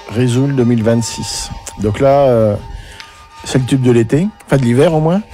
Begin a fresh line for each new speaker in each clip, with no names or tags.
Risoul 2026. Donc là, c'est le tube de l'été, enfin de l'hiver au moins.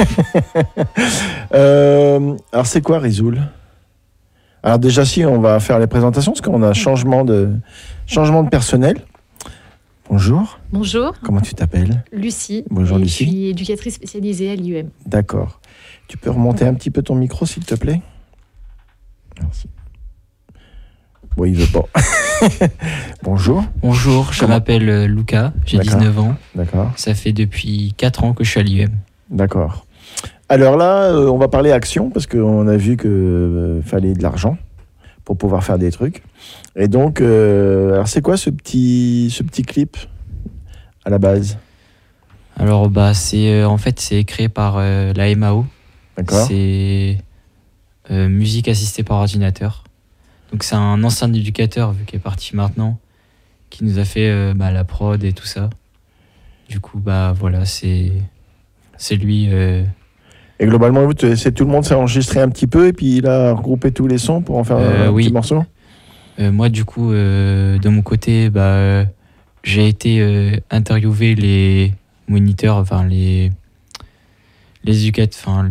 Alors c'est quoi Risoul? Alors déjà si on va faire les présentations parce qu'on a changement de personnel. Bonjour.
Bonjour.
Comment tu t'appelles?
Lucie.
Bonjour Lucie.
Je suis éducatrice spécialisée à l'IUM.
D'accord. Tu peux remonter un petit peu ton micro s'il te plaît? Merci. Bon, il veut pas. Bonjour.
Bonjour, je m'appelle Lucas, j'ai 19 ans.
D'accord.
Ça fait depuis 4 ans que je suis à l'IUM.
D'accord. Alors là, on va parler action parce qu'on a vu qu'il fallait de l'argent pour pouvoir faire des trucs. Et donc, alors c'est quoi ce petit clip à la base?
Alors c'est en fait c'est créé par la MAO.
D'accord.
C'est musique assistée par ordinateur. Donc c'est un ancien éducateur vu qu'il est parti maintenant qui nous a fait la prod et tout ça. Du coup voilà c'est lui.
Et globalement, tout le monde s'est enregistré un petit peu et puis il a regroupé tous les sons pour en faire un petit morceau.
Moi du coup de mon côté j'ai été interviewer les moniteurs, enfin les éducateurs, enfin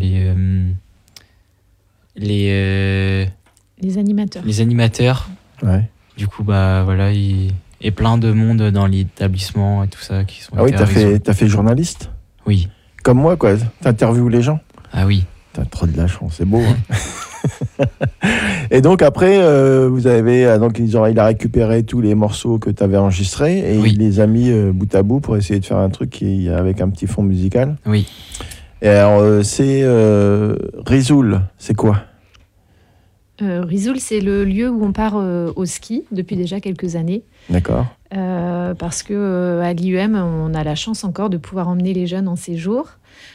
les animateurs.
Les animateurs.
Ouais.
Du coup voilà et plein de monde dans l'établissement et tout ça qui sont.
Ah oui, t'as fait journaliste.
Oui.
Comme moi quoi. T'interviews les gens.
Ah oui.
T'as trop de la chance, c'est beau. Hein. Et donc après, vous avez donc il a récupéré tous les morceaux que tu avais enregistrés et il les a mis bout à bout pour essayer de faire un truc avec un petit fond musical.
Oui.
Et alors c'est Risoul, c'est quoi?
Risoul, c'est le lieu où on part au ski depuis déjà quelques années.
D'accord.
Parce que à l'IUM, on a la chance encore de pouvoir emmener les jeunes en séjour.